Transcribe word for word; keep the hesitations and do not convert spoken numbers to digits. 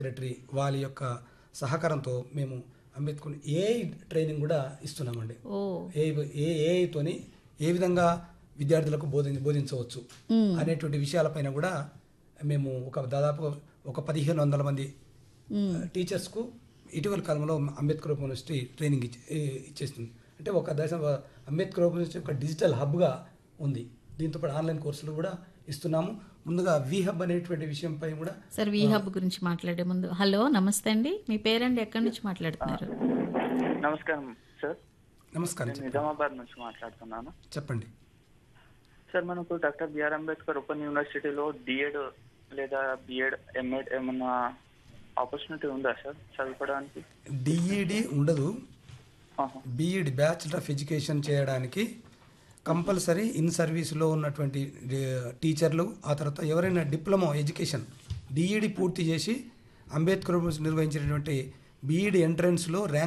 Secretary వాళ్ళ యొక్క సహకారంతో మేము అంబేద్కర్ ఏఐ ట్రైనింగ్ కూడా ఇస్తున్నామండి. ఓ ఏ ఏఐతోని ఏ విధంగా విద్యార్థులకు బోధి బోధించవచ్చు అనేటువంటి విషయాలపైన కూడా మేము ఒక దాదాపు ఒక పదిహేను వందల మంది టీచర్స్కు ఇటీవల కాలంలో అంబేద్కర్ ఓపెన్ యూనివర్సిటీ ట్రైనింగ్ ఇచ్చే ఇచ్చేస్తుంది. అంటే ఒక దశ అంబేద్కర్ ఓపెన్ యూనివర్సిటీ ఒక డిజిటల్ హబ్గా ఉంది. దీంతో పాటు ఆన్లైన్ కోర్సులు కూడా ఇస్తున్నాము. ముందుగా వి హబ్ అనేటువంటి విషయంపై కూడా సార్ వి హబ్ గురించి మాట్లాడే ముందు హలో నమస్తే అండి, మీ పేరండి, ఎక్కడి నుంచి మాట్లాడుతున్నారు? నమస్కారం సార్, నమస్కారం నేను చెప్పండి. నిజామాబాద్ నుంచి మాట్లాడుతున్నాను చెప్పండి. సార్. మనకు డాక్టర్ బిఆర్ అంబేద్కర్ ఓపెన్ యూనివర్సిటీలో డిఎడ్ లేదా బిఎడ్ ఎంఎడ్ ఏమన్నా ఆపర్చునిటీ ఉందా సార్ చదువుకోవడానికి? డిఈడి ఉండదు. ఆహా. బీఈడి బ్యాచిలర్ ఆఫ్ ఎడ్యుకేషన్ చేయడానికి కంపల్సరీ ఇన్ సర్వీస్లో ఉన్నటువంటి టీచర్లు, ఆ తర్వాత ఎవరైనా డిప్లొమా ఎడ్యుకేషన్ డిఈడి పూర్తి చేసి అంబేద్కర్ నిర్వహించినటువంటి బీఈడి ఎంట్రన్స్లో ర్యాంక్